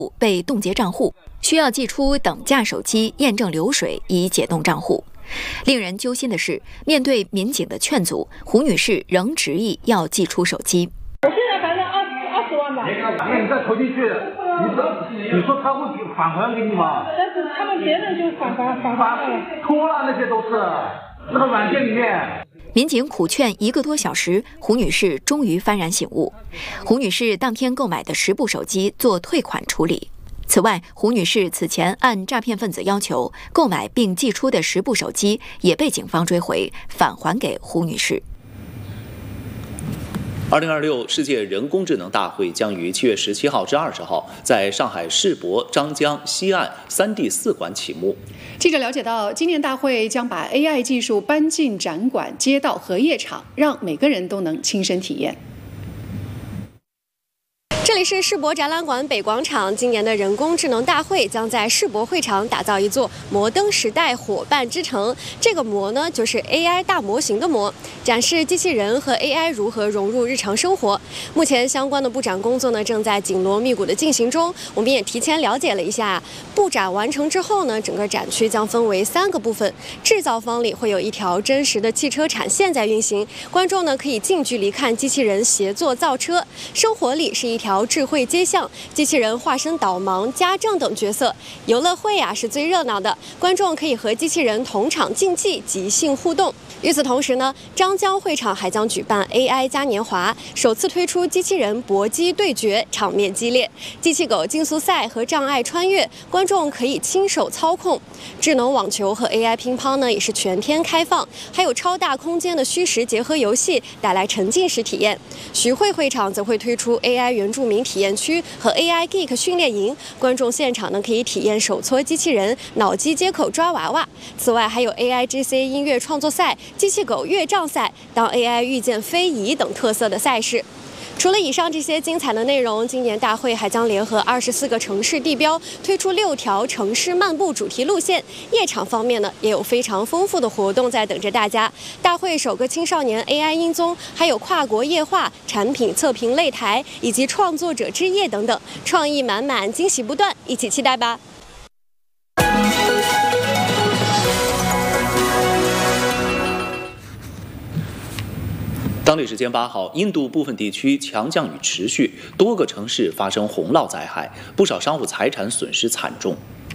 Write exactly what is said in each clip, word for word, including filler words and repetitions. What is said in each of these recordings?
被冻结账户，需要寄出等价手机验证流水以解冻账户。令人揪心的是，面对民警的劝阻，胡女士仍执意要寄出手机。 我现在反正二二十万吧。 那你再投进去，你说你说他会返还给你吗？ 但是他们别人就返还返还了， 拖了那些都是那个软件里面。 民警苦劝一个多小时，胡女士终于幡然醒悟。胡女士当天购买的十部手机做退款处理。此外，胡女士此前按诈骗分子要求购买并寄出的十部手机也被警方追回，返还给胡女士。 二零二六世界人工智能大会将于七月十七号至二十号在上海世博张江西岸三 D 四馆启幕。 记者了解到，今年大会将把 A I 技术搬进展馆、街道和夜场，让每个人都能亲身体验。 这里是世博展览馆北广场，今年的人工智能大会将在世博会场打造一座摩登时代伙伴之城。这个模呢，就是 A I 大模型的模，展示机器人和 A I 如何融入日常生活。目前相关的布展工作呢，正在紧锣密鼓的进行中。我们也提前了解了一下，布展完成之后呢，整个展区将分为三个部分。制造方里会有一条真实的汽车产线在运行，观众呢可以近距离看机器人协作造车。生活里是一条智慧街巷，机器人化身导盲、家政等角色。游乐会啊是最热闹的，观众可以和机器人同场竞技、即兴互动。与此同时呢，张江会场还将举办 A I 嘉年华，首次推出机器人搏击对决，场面激烈。机器狗竞速赛和障碍穿越，观众可以亲手操控。智能网球和 A I 乒乓呢也是全天开放，还有超大空间的虚实结合游戏，带来沉浸式体验。徐汇会场则会推出 A I 原住民体验区和 A I Geek 训练营，观众现场呢可以体验手搓机器人、脑机接口抓娃娃。此外还有 A I G C 音乐创作赛、机器狗越障赛、当 A I 遇见非遗等特色的赛事。除了以上这些精彩的内容，今年大会还将联合二十四个城市地标，推出六条城市漫步主题路线。夜场方面呢，也有非常丰富的活动在等着大家。大会首个青少年 A I 音综，还有跨国夜话、产品测评擂台以及创作者之夜等等，创意满满，惊喜不断，一起期待吧。 当地时间八号，印度部分地区强降雨持续，多个城市发生洪涝灾害，不少商户财产损失惨重。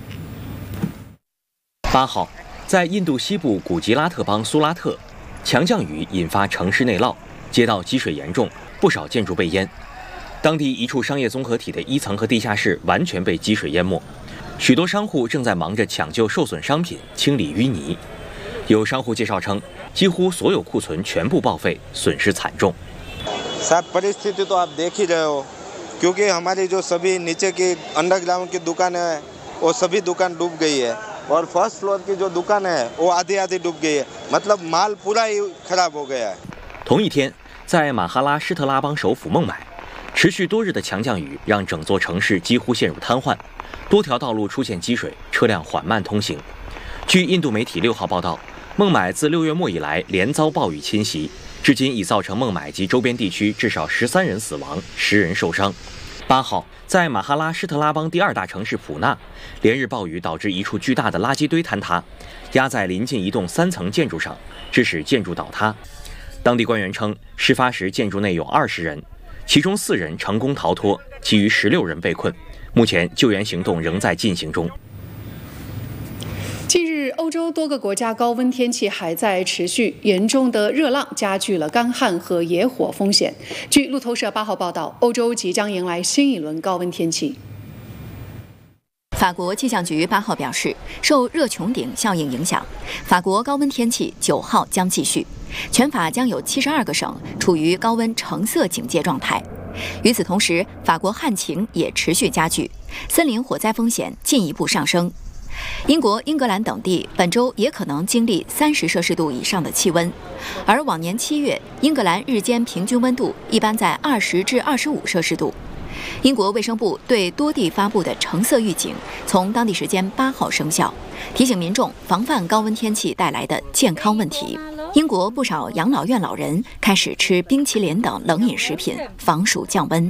八号，在印度西部古吉拉特邦苏拉特，强降雨引发城市内涝，街道积水严重，不少建筑被淹。当地一处商业综合体的一层和地下室完全被积水淹没，许多商户正在忙着抢救受损商品、清理淤泥。有商户介绍称，几乎所有库存全部报废，损失惨重。 साहब परिस्थिति तो आप देख ही रहे हो, क्योंकि हमारी जो सभी नीचे की अंडरग्राउंड की दुकानें हैं, वो सभी दुकान डूब गई है, और फर्स्ट फ्लोर की जो दुकान है, वो आधी आधी डूब गई है, मतलब माल पूरा ही खराब हो गया है。 同一天，在马哈拉施特拉邦首府孟买，持续多日的强降雨让整座城市几乎陷入瘫痪，多条道路出现积水，车辆缓慢通行。据印度媒体六号报道，孟买自六月末以来连遭暴雨侵袭，至今已造成孟买及周边地区至少十三人死亡，十人受伤。八号，在马哈拉施特拉邦第二大城市普纳，连日暴雨导致一处巨大的垃圾堆坍塌，压在临近一栋三层建筑上，致使建筑倒塌。当地官员称，事发时建筑内有二十人，其中四人成功逃脱，其余十六人被困。目前救援行动仍在进行中。 近日，欧洲多个国家高温天气还在持续，严重的热浪加剧了干旱和野火风险。据路透社八号报道，欧洲即将迎来新一轮高温天气。 法国气象局八号表示，受热穹顶效应影响，法国高温天气九号将继续，全法将有七十二个省处于高温橙色警戒状态。与此同时，法国旱情也持续加剧，森林火灾风险进一步上升。英国、英格兰等地本周也可能经历三十摄氏度以上的气温，而往年七月，英格兰日间平均温度一般在二十至二十五摄氏度。英国卫生部对多地发布的橙色预警从当地时间八号生效，提醒民众防范高温天气带来的健康问题。英国不少养老院老人开始吃冰淇淋等冷饮食品，防暑降温。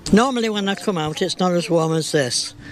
Normally when I come out, it's not as warm as this.